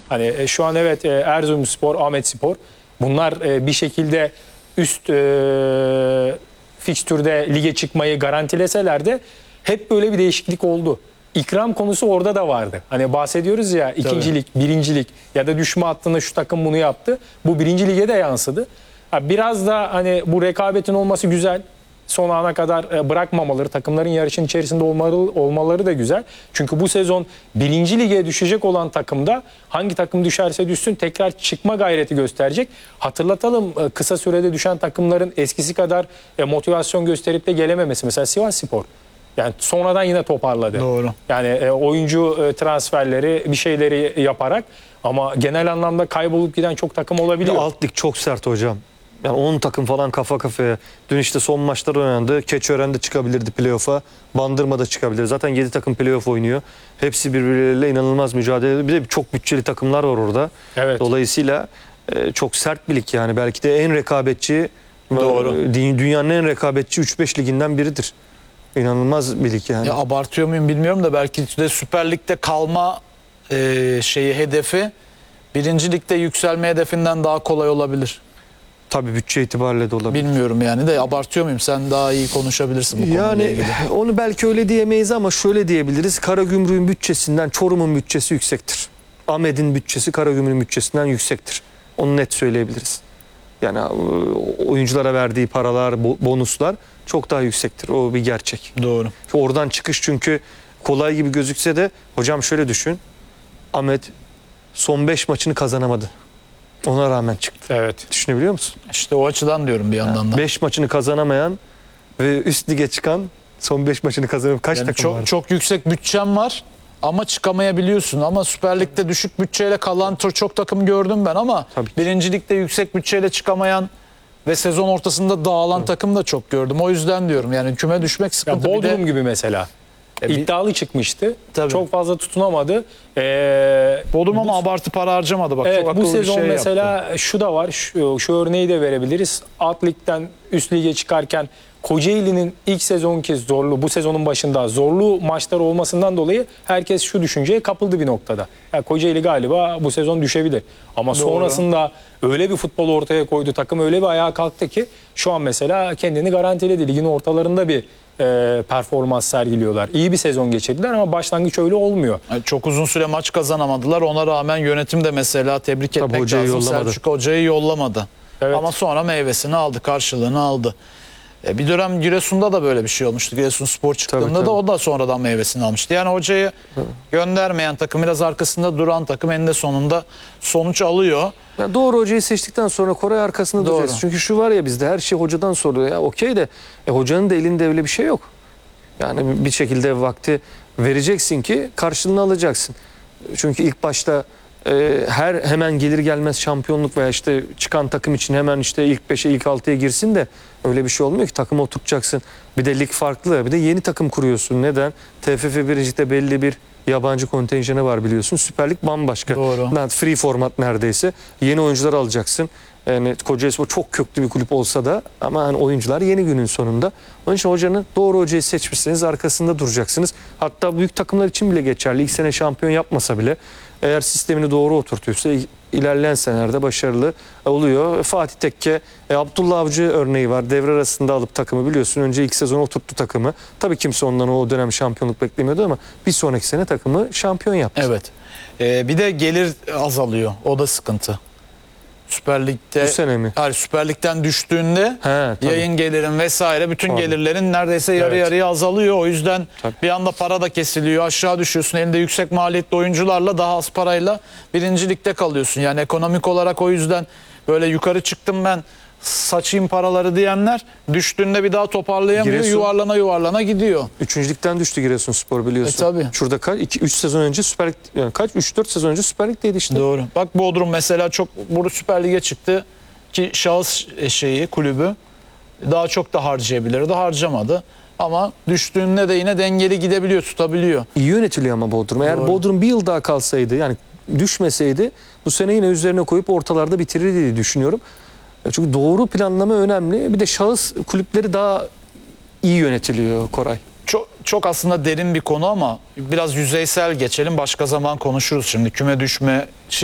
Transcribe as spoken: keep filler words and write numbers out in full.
Hani e, şu an evet e, Erzurumspor, Ahmetspor bunlar e, bir şekilde üst e, fikstürde lige çıkmayı garantileseler de hep böyle bir değişiklik oldu. İkram konusu orada da vardı. Hani bahsediyoruz ya ikincilik, birincilik ya da düşme hattında şu takım bunu yaptı. Bu birinci lige de yansıdı. Ha, biraz da hani bu rekabetin olması güzel. Son ana kadar bırakmamaları, takımların yarışın içerisinde olmaları, olmaları da güzel. Çünkü bu sezon birinci lige düşecek olan takımda hangi takım düşerse düşsün tekrar çıkma gayreti gösterecek. Hatırlatalım, kısa sürede düşen takımların eskisi kadar motivasyon gösterip de gelememesi. Mesela Sivasspor. Yani sonradan yine toparladı. Doğru. Yani e, oyuncu e, transferleri bir şeyleri yaparak ama genel anlamda kaybolup giden çok takım olabiliyor. Alt lig çok sert hocam. Yani on takım falan kafa kafaya. Dün işte son maçlar oynandı. Keçiören'de çıkabilirdi playoff'a. Bandırma'da çıkabilir. Zaten yedi takım playoff oynuyor. Hepsi birbirleriyle inanılmaz mücadele ediyor. Bir de çok bütçeli takımlar var orada. Evet. Dolayısıyla e, çok sert bir lig yani. Belki de en rekabetçi, Doğru. e, dünyanın en rekabetçi üç beş liginden biridir. İnanılmaz bir lig yani. Ya abartıyor muyum bilmiyorum da belki de Süper Lig'de kalma e, şeyi hedefi birinci Lig'de yükselme hedefinden daha kolay olabilir. Tabii bütçe itibariyle de olabilir. Bilmiyorum yani de abartıyor muyum? Sen daha iyi konuşabilirsin bu konuyla Yani ilgili. onu belki öyle diyemeyiz ama şöyle diyebiliriz. Karagümrük'ün bütçesinden Çorum'un bütçesi yüksektir. Ahmet'in bütçesi Karagümrük'ün bütçesinden yüksektir. Onu net söyleyebiliriz. Yani oyunculara verdiği paralar, bonuslar çok daha yüksektir. O bir gerçek. Doğru. Oradan çıkış çünkü kolay gibi gözükse de hocam şöyle düşün. Ahmet son beş maçını kazanamadı. Ona rağmen çıktı. Evet. Düşünebiliyor musun? İşte o açıdan diyorum bir yandan da. beş maçını kazanamayan ve üst lige çıkan son beş maçını kazanıp kaç Yani takım çok, var? çok yüksek bütçem var ama çıkamayabiliyorsun. Ama Süper Lig'de düşük bütçeyle kalan çok, çok takım gördüm ben ama Tabii ki. birinci Lig'de yüksek bütçeyle çıkamayan ve sezon ortasında dağılan evet. takım da çok gördüm. O yüzden diyorum yani küme düşmek Ya sıkıntı. Bodrum bir de, gibi mesela. E bir- İddialı çıkmıştı. Tabii. Çok fazla tutunamadı. Ee, Bodrum ama abartı para harcamadı. Bak, evet, çok bu akıllı bir sezon şey mesela yaptı. şu da var. Şu, şu örneği de verebiliriz. Alt ligden üst lige çıkarken Kocaeli'nin ilk sezonki zorlu, bu sezonun başında zorlu maçlar olmasından dolayı herkes şu düşünceye kapıldı bir noktada. Ya Kocaeli galiba bu sezon düşebilir. Ama Doğru. sonrasında öyle bir futbol ortaya koydu, takım öyle bir ayağa kalktı ki şu an mesela kendini garantiledi. Ligin ortalarında bir e, performans sergiliyorlar. İyi bir sezon geçirdiler ama başlangıç öyle olmuyor. Yani çok uzun süre maç kazanamadılar. Ona rağmen yönetim de mesela tebrik Tabii etmek hocayı lazım. yollamadı. Selçuk Hoca'yı yollamadı. Evet. Ama sonra meyvesini aldı, karşılığını aldı. E bir dönem Giresun'da da böyle bir şey olmuştu. Giresunspor çıktığında Tabii, tabii. da o da sonradan meyvesini almıştı. Yani hocayı göndermeyen takım, biraz arkasında duran takım eninde sonunda sonuç alıyor. Yani doğru hocayı seçtikten sonra Koray arkasında Doğru. duracağız. Çünkü şu var ya bizde her şey hocadan soruluyor. Ya okey de e, hocanın da elinde öyle bir şey yok. Yani bir şekilde vakti vereceksin ki karşılığını alacaksın. Çünkü ilk başta e, her hemen gelir gelmez şampiyonluk veya işte çıkan takım için hemen işte ilk beşe ilk altıya girsin de öyle bir şey olmuyor ki, takımı oturtacaksın. Bir de lig farklı, bir de yeni takım kuruyorsun. Neden? T F F birincilikte belli bir yabancı kontenjanı var biliyorsun. Süper Lig bambaşka. Doğru. Yani free format neredeyse. Yeni oyuncular alacaksın. Yani Kocaelispor çok köklü bir kulüp olsa da ama hani oyuncular yeni günün sonunda. Onun için hocanın doğru hocayı seçmişseniz arkasında duracaksınız. Hatta büyük takımlar için bile geçerli. İlk sene şampiyon yapmasa bile eğer sistemini doğru oturtuyorsa ilerleyen senelerde başarılı oluyor. Fatih Tekke, e, Abdullah Avcı örneği var. Devre arasında alıp takımı biliyorsun. Önce ilk sezon oturttu takımı. Tabii kimse ondan o dönem şampiyonluk beklemiyordu ama bir sonraki sene takımı şampiyon yaptı. Evet. E, bir de gelir azalıyor. O da sıkıntı. Süper Lig'de Bu sene mi? yani Süper Lig'den düştüğünde He, tabii. yayın gelirin vesaire bütün Tabii. gelirlerin neredeyse yarı Evet. yarıya azalıyor. O yüzden Tabii. bir anda para da kesiliyor. Aşağı düşüyorsun. Elinde yüksek maliyetli oyuncularla daha az parayla birinci ligde kalıyorsun. Yani ekonomik olarak o yüzden böyle yukarı çıktım ben saçayım paraları diyenler düştüğünde bir daha toparlayamıyor. Giresun- Yuvarlana yuvarlana gidiyor. Üçüncülükten düştü Giresunspor biliyorsun. E, tabii. Şurada kaç? iki üç sezon önce Süper Lig, yani kaç? üç dört sezon önce Süper Lig'deydi işte. Doğru. Bak Bodrum mesela çok burada Süper Lig'e çıktı ki şahıs şeyi kulübü daha çok da harcayabilirdi. Harcamadı. Ama düştüğünde de yine dengeli gidebiliyor, tutabiliyor. İyi yönetiliyor ama Bodrum. Eğer Doğru. Bodrum bir yıl daha kalsaydı, yani düşmeseydi bu sene yine üzerine koyup ortalarda bitirir diye düşünüyorum. Çünkü doğru planlama önemli. Bir de şahıs kulüpleri daha iyi yönetiliyor Koray. Çok, çok aslında derin bir konu ama biraz yüzeysel geçelim. Başka zaman konuşuruz şimdi. Küme düşme